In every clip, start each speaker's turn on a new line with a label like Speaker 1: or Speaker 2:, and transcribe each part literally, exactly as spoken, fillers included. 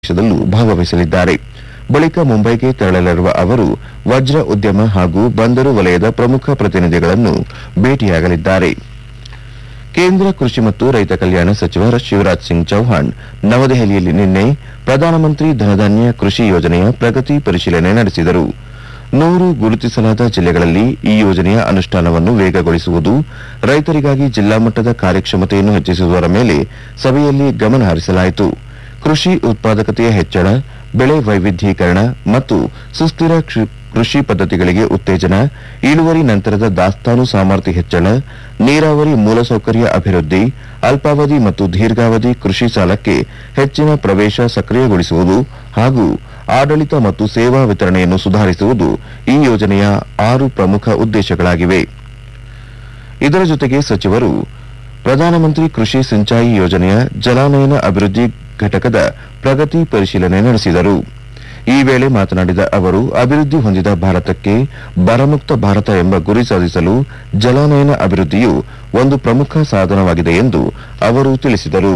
Speaker 1: ಸಮಾವೇಶದಲ್ಲೂ ಭಾಗವಹಿಸಲಿದ್ದಾರೆ. ಬಳಿಕ ಮುಂಬೈಗೆ ತೆರಳಲಿರುವ ಅವರು ವಜ್ರ ಉದ್ಯಮ ಹಾಗೂ ಬಂದರು ವಲಯದ ಪ್ರಮುಖ ಪ್ರತಿನಿಧಿಗಳನ್ನು ಭೇಟಿಯಾಗಲಿದ್ದಾರೆ. ಕೇಂದ್ರ ಕೃಷಿ ಮತ್ತು ರೈತ ಕಲ್ಯಾಣ ಸಚಿವ ಶಿವರಾಜ್ ಸಿಂಗ್ ಚೌಹಾಣ್ ನವದೆಹಲಿಯಲ್ಲಿ ನಿನ್ನೆ ಪ್ರಧಾನಮಂತ್ರಿ ಧನಧಾನ್ಯ ಕೃಷಿ ಯೋಜನೆಯ ಪ್ರಗತಿ ಪರಿಶೀಲನೆ ನಡೆಸಿದರು. ನೂರು ಗುರುತಿಸಲಾದ ಜಿಲ್ಲೆಗಳಲ್ಲಿ ಈ ಯೋಜನೆಯ ಅನುಷ್ಠಾನವನ್ನು ವೇಗಗೊಳಿಸುವುದು, ರೈತರಿಗಾಗಿ ಜಿಲ್ಲಾ ಮಟ್ಟದ ಕಾರ್ಯಕ್ಷಮತೆಯನ್ನು ಹೆಚ್ಚಿಸುವುದರ ಮೇಲೆ ಸಭೆಯಲ್ಲಿ ಗಮನ ಹರಿಸಲಾಯಿತು. ಕೃಷಿ ಉತ್ಪಾದಕತೆಯ ಹೆಚ್ಚಳ, ಬೆಳೆ ವೈವಿಧ್ಯೀಕರಣ ಮತ್ತು ಸುಸ್ಥಿರ ಕೃಷಿ ಪದ್ಧತಿಗಳಿಗೆ ಉತ್ತೇಜನ, ಇಳುವರಿ ನಂತರದ ದಾಸ್ತಾನು ಸಾಮರ್ಥ್ಯ ಹೆಚ್ಚಳ, ನೀರಾವರಿ ಮೂಲಸೌಕರ್ಯ ಅಭಿವೃದ್ಧಿ, ಅಲ್ಪಾವಧಿ ಮತ್ತು ದೀರ್ಘಾವಧಿ ಕೃಷಿ ಸಾಲಕ್ಕೆ ಹೆಚ್ಚಿನ ಪ್ರವೇಶ ಸಕ್ರಿಯಗೊಳಿಸುವುದು ಹಾಗೂ ಆಡಳಿತ ಮತ್ತು ಸೇವಾ ವಿತರಣೆಯನ್ನು ಸುಧಾರಿಸುವುದು ಈ ಯೋಜನೆಯ ಆರು ಪ್ರಮುಖ ಉದ್ದೇಶಗಳಾಗಿವೆ. ಇದರ ಜೊತೆಗೆ ಸಚಿವರು ಪ್ರಧಾನಮಂತ್ರಿ ಕೃಷಿ ಸಿಂಚಾಯಿ ಯೋಜನೆಯ ಜಲಾನಯನ ಅಭಿವೃದ್ಧಿ ಘಟಕದ ಪ್ರಗತಿ ಪರಿಶೀಲನೆ ನಡೆಸಿದರು. ಈ ವೇಳೆ ಮಾತನಾಡಿದ ಅವರು, ಅಭಿವೃದ್ಧಿ ಹೊಂದಿದ ಭಾರತಕ್ಕೆ ಬರಮುಕ್ತ ಭಾರತ ಎಂಬ ಗುರಿ ಸಾಧಿಸಲು ಜಲಾನಯನ ಅಭಿವೃದ್ಧಿಯು ಒಂದು ಪ್ರಮುಖ ಸಾಧನವಾಗಿದೆ ಎಂದು ಅವರು ತಿಳಿಸಿದರು.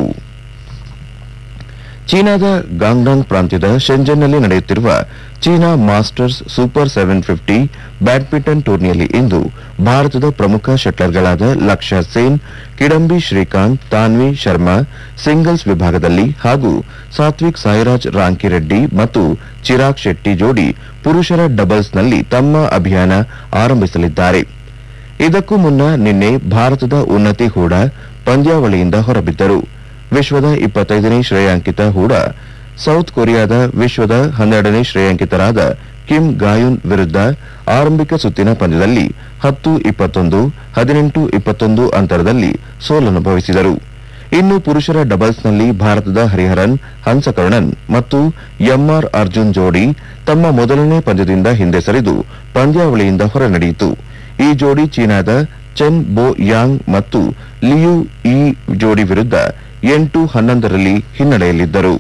Speaker 1: ಚೀನಾದ ಗಾಂಗ್ಡಾಂಗ್ ಪ್ರಾಂತ್ಯದ ಶೆಂಜನ್ನಲ್ಲಿ ನಡೆಯುತ್ತಿರುವ China masters super seven fifty badminton ಟೂರ್ನಿಯಲ್ಲಿ ಇಂದು ಭಾರತದ ಪ್ರಮುಖ ಶಟ್ಲರ್ಗಳಾದ ಲಕ್ಷ್ಯ ಸೇನ್, ಕಿಡಂಬಿ ಶ್ರೀಕಾಂತ್, ತಾನ್ವಿ ಶರ್ಮಾ ಸಿಂಗಲ್ಸ್ ವಿಭಾಗದಲ್ಲಿ ಹಾಗೂ ಸಾತ್ವಿಕ್ ಸಾಯಿರಾಜ್ ರಾಂಕಿರೆಡ್ಡಿ ಮತ್ತು ಚಿರಾಗ್ ಶೆಟ್ಟಿ ಜೋಡಿ ಪುರುಷರ ಡಬಲ್ಸ್ನಲ್ಲಿ ತಮ್ಮ ಅಭಿಯಾನ ಆರಂಭಿಸಲಿದ್ದಾರೆ. ಇದಕ್ಕೂ ಮುನ್ನ ನಿನ್ನೆ ಭಾರತದ ಉನ್ನತಿ ಹೂಡಾ ಪಂದ್ಯಾವಳಿಯಿಂದ ಹೊರಬಿದ್ದರು. ವಿಶ್ವದ ಇಪ್ಪತ್ತೈದನೇ ಶ್ರೇಯಾಂಕಿತ ಹೂಡಾ ಸೌತ್ ಕೊರಿಯಾದ ವಿಶ್ವದ ಹನ್ನೆರಡನೇ ಶ್ರೇಯಾಂಕಿತರಾದ ಕಿಮ್ ಗಾಯುನ್ ವಿರುದ್ಧ ಆರಂಭಿಕ ಸುತ್ತಿನ ಪಂದ್ಯದಲ್ಲಿ ಹತ್ತು ಇಪ್ಪತ್ತೊಂದು, ಹದಿನೆಂಟು ಇಪ್ಪತ್ತೊಂದು ಅಂತರದಲ್ಲಿ ಸೋಲನುಭವಿಸಿದರು. ಇನ್ನು ಪುರುಷರ ಡಬಲ್ಸ್ನಲ್ಲಿ ಭಾರತದ ಹರಿಹರನ್ ಹನ್ಸಕರ್ಣನ್ ಮತ್ತು ಎಂಆರ್ ಅರ್ಜುನ್ ಜೋಡಿ ತಮ್ಮ ಮೊದಲನೇ ಪಂದ್ಯದಿಂದ ಹಿಂದೆ ಸರಿದು ಪಂದ್ಯಾವಳಿಯಿಂದ ಹೊರನಡೆಯಿತು. ಈ ಜೋಡಿ ಚೀನಾದ ಚೆನ್ ಬೋ ಯಾಂಗ್ ಮತ್ತು ಲಿಯು ಈ ಜೋಡಿ ವಿರುದ್ಧ ಎಂಟು ಹನ್ನೊಂದರಲ್ಲಿ ಹಿನ್ನಡೆಯಲ್ಲಿದ್ದರು.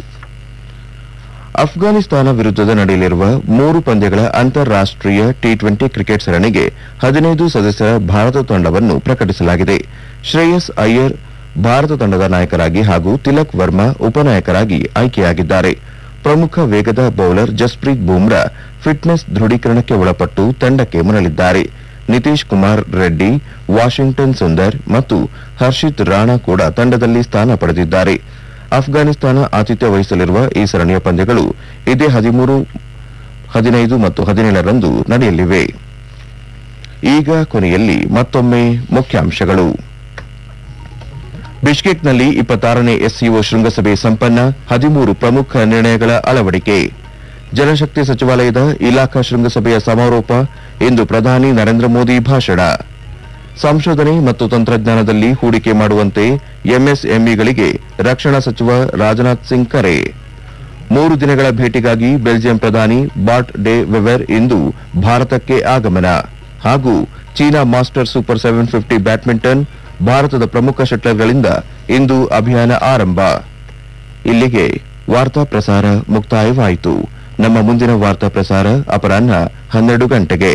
Speaker 1: ಅಫ್ಘಾನಿಸ್ತಾನ ವಿರುದ್ಧದ ನಡೆಯಲಿರುವ ಮೂರು ಪಂದ್ಯಗಳ ಅಂತಾರಾಷ್ಟೀಯ ಟಿ ಟ್ವೆಂಟಿ ಕ್ರಿಕೆಟ್ ಸರಣಿಗೆ ಹದಿನೈದು ಸದಸ್ಯರ ಭಾರತ ತಂಡವನ್ನು ಪ್ರಕಟಿಸಲಾಗಿದೆ. ಶ್ರೇಯಸ್ ಅಯ್ಯರ್ ಭಾರತ ತಂಡದ ನಾಯಕರಾಗಿ ಹಾಗೂ ತಿಲಕ್ ವರ್ಮಾ ಉಪನಾಯಕರಾಗಿ ಆಯ್ಕೆಯಾಗಿದ್ದಾರೆ. ಪ್ರಮುಖ ವೇಗದ ಬೌಲರ್ ಜಸ್ಪ್ರೀತ್ ಬೂಮ್ರಾ ಫಿಟ್ನೆಸ್ ದೃಢೀಕರಣಕ್ಕೆ ಒಳಪಟ್ಟು ತಂಡಕ್ಕೆ ಮರಳಿದ್ದಾರೆ. ನಿತೀಶ್ ಕುಮಾರ್ ರೆಡ್ಡಿ, ವಾಷಿಂಗ್ಟನ್ ಸುಂದರ್ ಮತ್ತು ಹರ್ಷಿತ್ ರಾಣಾ ಕೂಡ ತಂಡದಲ್ಲಿ ಸ್ಥಾನ ಪಡೆದಿದ್ದಾರೆ. ಅಫ್ಘಾನಿಸ್ತಾನ ಆತಿಥ್ಯ ವಹಿಸಲಿರುವ ಈ ಸರಣಿಯ ಪಂದ್ಯಗಳು ಇದೇ ಹದಿಮೂರು, ಹದಿನೈದು ಮತ್ತು ಹದಿನೇಳರಂದು ನಡೆಯಲಿವೆ. ಈಗ ಕೊನೆಯಲ್ಲಿ ಮತ್ತೊಮ್ಮೆ ಮುಖ್ಯಾಂಶಗಳು. ಬಿಷ್ಕೇಕ್ನಲ್ಲಿ ಇಪ್ಪತ್ತಾರನೇ ಎಸ್ಸಿಒ ಶೃಂಗಸಭೆ ಸಂಪನ್ನ, ಹದಿಮೂರು ಪ್ರಮುಖ ನಿರ್ಣಯಗಳ ಅಳವಡಿಕೆ. ಜಲಶಕ್ತಿ ಸಚಿವಾಲಯದ ಇಲಾಖಾ ಶೃಂಗಸಭೆಯ ಸಮಾರೋಪ, ಇಂದು ಪ್ರಧಾನಿ ನರೇಂದ್ರ ಮೋದಿ ಭಾಷಣ. ಸಂಶೋಧನೆ ಮತ್ತು ತಂತ್ರಜ್ಞಾನದಲ್ಲಿ ಹೂಡಿಕೆ ಮಾಡುವಂತೆ ಎಂಎಸ್ಎಂಇಗಳಿಗೆ ರಕ್ಷಣಾ ಸಚಿವ ರಾಜನಾಥ್ ಸಿಂಗ್ ಕರೆ. ಮೂರು ದಿನಗಳ ಭೇಟಿಗಾಗಿ ಬೆಲ್ಜಿಯಂ ಪ್ರಧಾನಿ ಬಾಟ್ ಡೆ ವೆವೆರ್ ಇಂದು ಭಾರತಕ್ಕೆ ಆಗಮನ. ಹಾಗೂ China master super seven fifty badminton, ಭಾರತದ ಪ್ರಮುಖ ಶಟ್ಲರ್ಗಳಿಂದ ಇಂದು ಅಭಿಯಾನ ಆರಂಭ. ಇಲ್ಲಿಗೆ ವಾರ್ತಾ ಪ್ರಸಾರ ಮುಕ್ತಾಯವಾಯಿತು. ನಮ್ಮ ಮುಂದಿನ ವಾರ್ತಾ ಪ್ರಸಾರ ಅಪರಾಹ್ನ ಹನ್ನೆರಡು ಗಂಟೆಗೆ.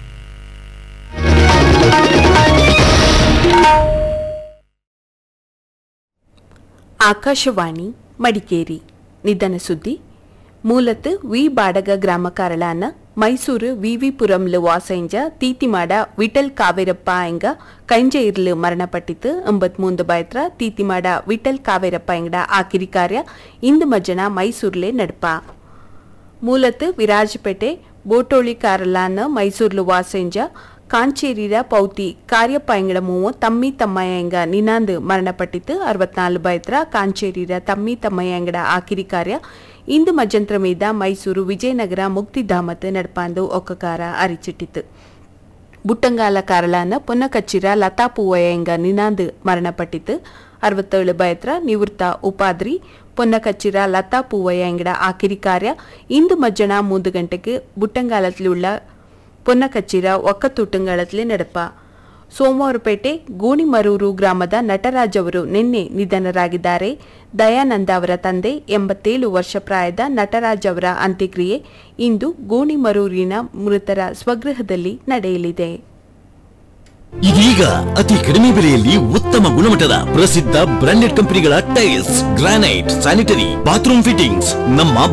Speaker 2: ಆಕಾಶವಾಣಿ ಮಡಿಕೇರಿ. ನಿಧನ ಸುದ್ದಿ. ಮೂಲತ್ ವಿ ಬಾಡಗ ಗ್ರಾಮ ಕಾರಳಾನ ಮೈಸೂರು ವಿವಿಪುರಂಲು ವಾಸೆಂಜ ತೀತಿಮಾಡ ವಿಠಲ್ ಕಾವೇರಪ್ಪ ಎಂಗ ಕೈಂಜ ಇರ್ಲು ಮರಣಪಟ್ಟಿತು. ಎಂಬತ್ಮೂಂದು ಬಯತ್ರ ತೀತಿಮಾಡ ವಿಠಲ್ ಕಾವೇರಪ್ಪ ಎಂಗಡ ಆಕಿರಿ ಕಾರ್ಯ ಇಂದು ಮಜ್ಜನ ಮೈಸೂರ್ಲೆ ನಡಪ. ಮೂಲತ್ ವಿರಾಜಪೇಟೆ ಬೋಟೋಳಿ ಕಾರಳಾನ ಮೈಸೂರ್ಲು ವಾಸೆಂಜ ಕಾಂಚೇರಿರ ಪೌತಿ ಕಾರ್ಯಪ್ಪ ಎಂಗಡ ಮೂವು ತಮ್ಮಿ ತಮ್ಮಯ್ಯ ಎಂಗ ನಿನಾಂದು ಮರಣಪಟ್ಟಿತು. ಅರವತ್ನಾಲ್ಕು ಬಯತ್ರ ಕಾಂಚೇರಿರ ತಮ್ಮಿ ತಮ್ಮಯ್ಯ ಎಂಗಡ ಆಕಿರಿ ಕಾರ್ಯ ಇಂದು ಮಜ್ಜಂತ್ರ ಮೀದ ಮೈಸೂರು ವಿಜಯನಗರ ಮುಕ್ತಿಧಾಮತ್ ನಡಪಾಂದು ಒಕ್ಕಕಾರ ಅರಿಚಿಟ್ಟಿತು. ಬುಟ್ಟಂಗಾಲ ಕಾರಳಾನ ಪೊನ್ನಕಚ್ಚಿರ ಲತಾ ಪೂವಯ್ಯ ಎಂಗ ನಿನಾಂದು ಮರಣಪಟ್ಟಿತು. ಅರವತ್ತೇಳು ಬಯತ್ರ ನಿವೃತ್ತ ಉಪಾದ್ರಿ ಪೊನ್ನಕಚ್ಚಿರ ಲತಾ ಪೂವಯ್ಯ ಎಂಗಡ ಆಕಿರಿ ಕಾರ್ಯ ಇಂದು ಮಜ್ಜನ ಮೂರು ಗಂಟೆಗೆ ಬುಟ್ಟಂಗಾಲತ್ಲುಳ್ಳ ಪೊನ್ನಕಚ್ಚಿರ ಒಕ್ಕತೂಟಂಗಾಳತ್ಲೆ ನಡಪ. ಸೋಮವಾರಪೇಟೆ ಗೋಣಿಮರೂರು ಗ್ರಾಮದ ನಟರಾಜ್ ಅವರು ನಿನ್ನೆ ನಿಧನರಾಗಿದ್ದಾರೆ. ದಯಾನಂದ ಅವರ ತಂದೆ ಎಂಬತ್ತೇಳು ವರ್ಷ ಪ್ರಾಯದ ನಟರಾಜ್ ಅವರ ಅಂತ್ಯಕ್ರಿಯೆ ಇಂದು ಗೋಣಿಮರೂರಿನ ಮೃತರ ಸ್ವಗೃಹದಲ್ಲಿ ನಡೆಯಲಿದೆ.
Speaker 3: ಇದೀಗ ಅತಿ ಕಡಿಮೆ ಬೆಲೆಯಲ್ಲಿ ಉತ್ತಮ ಗುಣಮಟ್ಟದ ಪ್ರಸಿದ್ಧ ಬ್ರಾಂಡೆಡ್ ಕಂಪನಿಗಳ tiles, granite, sanitary, bathroom fittings ನಮ್ಮ